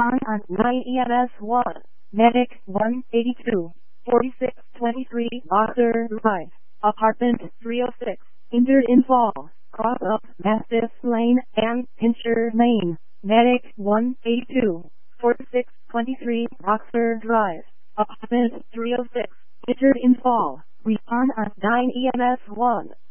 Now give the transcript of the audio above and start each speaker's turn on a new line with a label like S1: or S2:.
S1: Respond on 9 EMS 1. Medic 182. 4623 Boxer Drive. Apartment 306. Injured in fall. Cross up Mastiff Lane and Pincher Lane. Medic 182. 4623 Boxer Drive. Apartment 306. Injured in fall. Respond on 9 EMS 1.